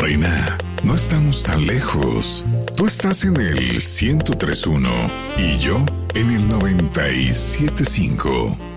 Reina, no estamos tan lejos. Tú estás en el 103.1 y yo en el 97.5.